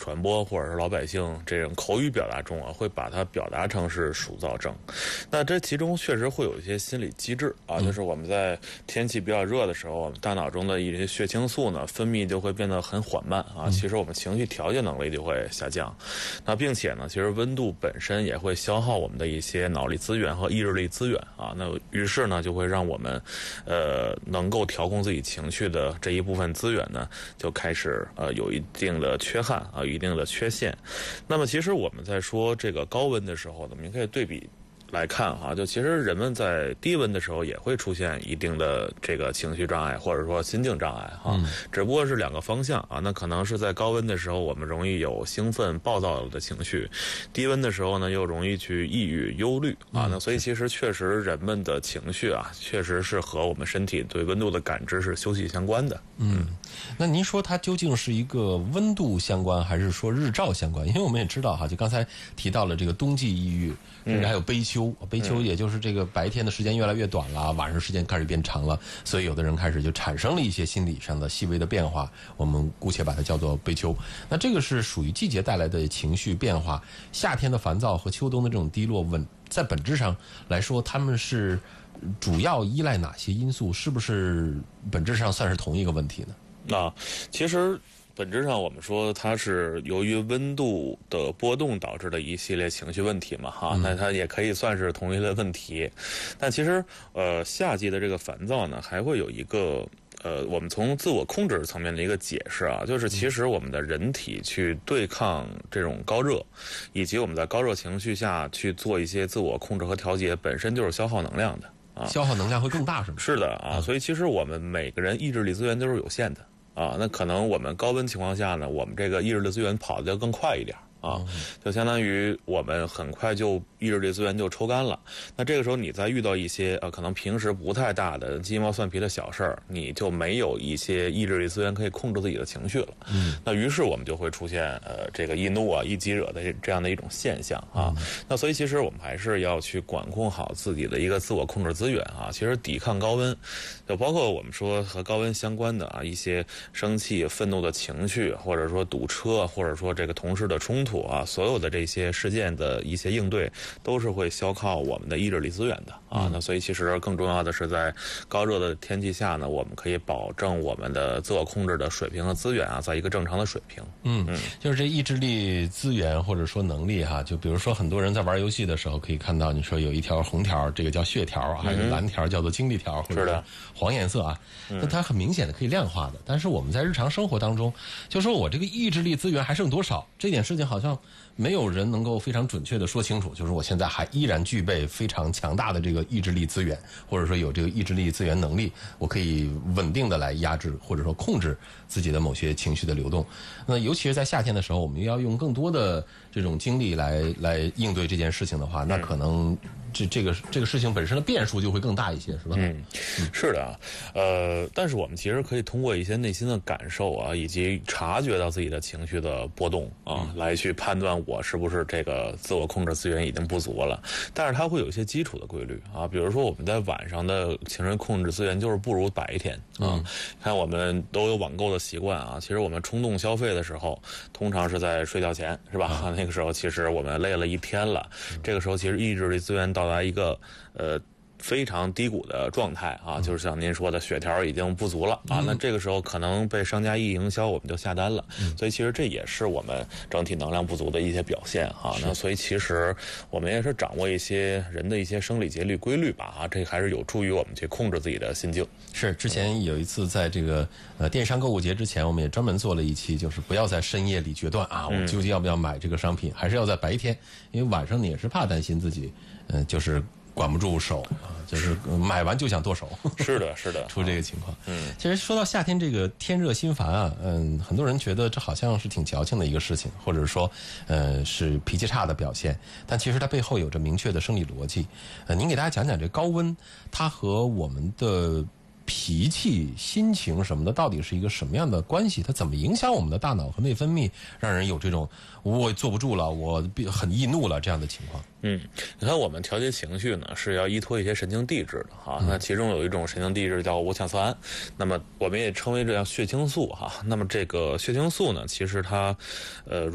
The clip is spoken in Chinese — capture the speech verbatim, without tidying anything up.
传播或者是老百姓这种口语表达中啊，会把它表达成是暑燥症。那这其中确实会有一些心理机制啊，就是我们在天气比较热的时候，我们大脑中的一些血清素呢分泌就会变得很缓慢啊，其实我们情绪调节能力就会下降。那并且呢，其实温度本身也会消耗我们的一些脑力资源和意志力资源啊，那于是呢就会让我们呃能够调控自己情绪的这一部分资源呢就开始呃有一定的缺憾啊，有一定的缺陷。那么其实我们在说这个高温的时候呢，我们可以对比来看哈，就其实人们在低温的时候也会出现一定的这个情绪障碍或者说心境障碍哈，嗯、只不过是两个方向啊。那可能是在高温的时候，我们容易有兴奋、暴躁的情绪；低温的时候呢，又容易去抑郁、忧虑啊。那所以其实确实人们的情绪啊，确实是和我们身体对温度的感知是休戚相关的。 嗯，那您说它究竟是一个温度相关，还是说日照相关？因为我们也知道哈，就刚才提到了这个冬季抑郁，甚至还有悲秋。悲秋也就是这个白天的时间越来越短了，晚上时间开始变长了，所以有的人开始就产生了一些心理上的细微的变化，我们姑且把它叫做悲秋。那这个是属于季节带来的情绪变化，夏天的烦躁和秋冬的这种低落，稳在本质上来说，他们是主要依赖哪些因素？是不是本质上算是同一个问题呢？ 啊，其实本质上我们说它是由于温度的波动导致的一系列情绪问题嘛哈，那它也可以算是同一类问题。但其实呃夏季的这个烦躁呢，还会有一个呃我们从自我控制层面的一个解释啊，就是其实我们的人体去对抗这种高热，以及我们在高热情绪下去做一些自我控制和调节，本身就是消耗能量的啊， 消耗能量会更大是吗？ 是的啊，所以其实我们每个人意志力资源都是有限的。啊，那可能我们高温情况下呢，我们这个意志力资源跑得要更快一点啊，就相当于我们很快就意志力资源就抽干了。那这个时候你再遇到一些呃可能平时不太大的鸡毛蒜皮的小事儿，你就没有一些意志力资源可以控制自己的情绪了。嗯，那于是我们就会出现呃这个易怒啊、易激惹的这样的一种现象啊。嗯、那所以其实我们还是要去管控好自己的一个自我控制资源啊。其实抵抗高温，就包括我们说和高温相关的啊一些生气、愤怒的情绪，或者说堵车，或者说这个同事的冲突啊，所有的这些事件的一些应对，都是会消耗我们的意志力资源的啊。嗯、那所以其实更重要的是，在高热的天气下呢，我们可以保证我们的自我控制的水平和资源啊，在一个正常的水平。 嗯嗯，就是这意志力资源或者说能力哈，就比如说很多人在玩游戏的时候，可以看到你说有一条红条，这个叫血条，还有蓝条叫做精力条，或者是黄颜色啊，那它很明显的可以量化的。但是我们在日常生活当中，就说我这个意志力资源还剩多少，这点事情好像没有人能够非常准确的说清楚，就是我现在还依然具备非常强大的这个意志力资源，或者说有这个意志力资源能力，我可以稳定的来压制或者说控制自己的某些情绪的流动。那尤其是在夏天的时候，我们要用更多的这种精力来来应对这件事情的话，那可能这这个这个事情本身的变数就会更大一些，是吧？ 嗯，是的啊，呃，但是我们其实可以通过一些内心的感受啊，以及察觉到自己的情绪的波动啊，嗯、来去判断我是不是这个自我控制资源已经不足了。但是它会有一些基础的规律啊，比如说我们在晚上的情绪控制资源就是不如白天啊。嗯、看我们都有网购的习惯啊，其实我们冲动消费的时候，通常是在睡觉前，是吧？嗯、那个时候其实我们累了一天了，嗯、这个时候其实意志力资源到达一个呃非常低谷的状态啊，就是像您说的血条已经不足了啊，那这个时候可能被商家一营销，我们就下单了，所以其实这也是我们整体能量不足的一些表现啊。那所以其实我们也是掌握一些人的一些生理节律规律吧啊，这还是有助于我们去控制自己的心境。 是，之前有一次在这个呃电商购物节之前，我们也专门做了一期，就是不要在深夜里决断啊，我究竟要不要买这个商品，还是要在白天，因为晚上你也是怕担心自己，嗯、呃，就是管不住手啊，就是买完就想剁手。 是的，是的， 出这个情况。嗯，其实说到夏天这个天热心烦啊，嗯，很多人觉得这好像是挺矫情的一个事情，或者说，呃，是脾气差的表现。但其实它背后有着明确的生理逻辑。呃，您给大家讲讲这高温，它和我们的脾气、心情什么的，到底是一个什么样的关系？它怎么影响我们的大脑和内分泌，让人有这种我坐不住了，我很易怒了这样的情况？ 嗯，你看我们调节情绪呢，是要依托一些神经递质的哈。那其中有一种神经递质叫五羟色胺，那么我们也称为这叫血清素哈。那么这个血清素呢，其实它，呃。